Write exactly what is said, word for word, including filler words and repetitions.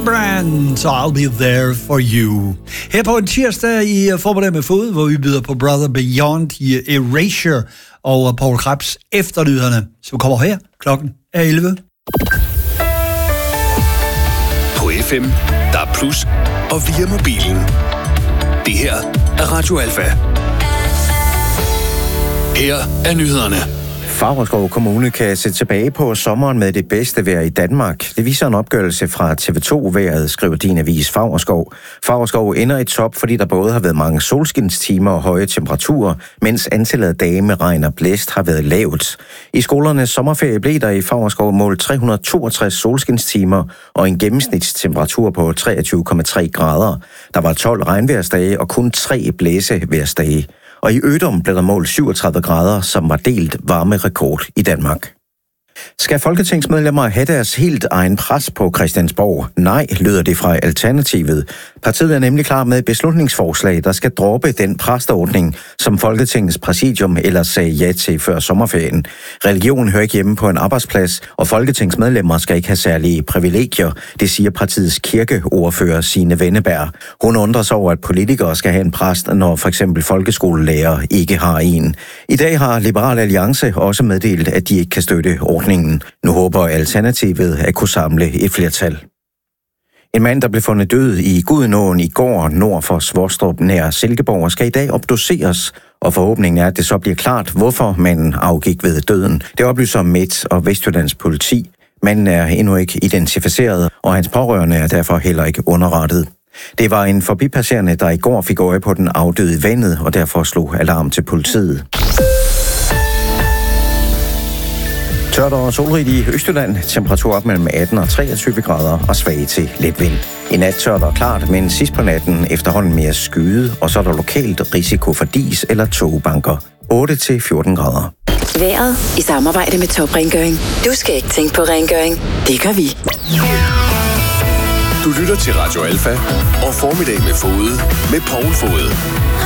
Brand, så I'll be there for you. Her på en tirsdag i Formiddag med Fod, hvor vi byder på Brother Beyond i Erasure og Paul Krebs Efterlyderne, som kommer her. Klokken er elleve. På F M, der er plus, og via mobilen. Det her er Radio Alfa. Her er nyhederne. Favrskov Kommune kan se tilbage på sommeren med det bedste vejr i Danmark. Det viser en opgørelse fra T V to-vejret, skriver din avis Favrskov. Favrskov ender i top, fordi der både har været mange solskinstimer og høje temperaturer, mens antallet af dage med regn og blæst har været lavt. I skolernes sommerferie blev der i Favrskov målt tre hundrede og toogtres solskinstimer og en gennemsnitstemperatur på treogtyve komma tre grader. Der var tolv regnvejrsdage og kun tre blæsevejrsdage. Og i Ødum blev der målt syvogtredive grader, som var delt varmerekord i Danmark. Skal folketingsmedlemmer have deres helt egen pres på Christiansborg? Nej, lyder det fra Alternativet. Partiet er nemlig klar med et beslutningsforslag, der skal droppe den præsteordning, som Folketingets præsidium ellers sagde ja til før sommerferien. Religion hører ikke hjemme på en arbejdsplads, og folketingsmedlemmer skal ikke have særlige privilegier, det siger partiets kirkeordfører Signe Wenneberg. Hun undrer sig over, at politikere skal have en præst, når for eksempel folkeskolelærer ikke har en. I dag har Liberal Alliance også meddelt, at de ikke kan støtte ordningen. Nu håber Alternativet at kunne samle et flertal. En mand, der blev fundet død i Gudenåen i går nord for Svostrup nær Silkeborg, skal i dag obduceres, og forhåbningen er, at det så bliver klart, hvorfor manden afgik ved døden. Det oplyser Midt- og Vestjyllands politi. Manden er endnu ikke identificeret, og hans pårørende er derfor heller ikke underrettet. Det var en forbipasserende, der i går fik øje på den afdøde i vandet, og derfor slog alarm til politiet. Tørt og solrigt i Østjylland. Temperatur op mellem atten og treogtyve grader og svag til let vind. I nat tørt og klart, men sidst på natten efterhånden mere skyet, og så er der lokalt risiko for dis eller togbanker. otte til fjorten grader. Vejret i samarbejde med Top Rengøring. Du skal ikke tænke på rengøring. Det gør vi. Du lytter til Radio Alfa og Formiddag med Fod med Paul Fod.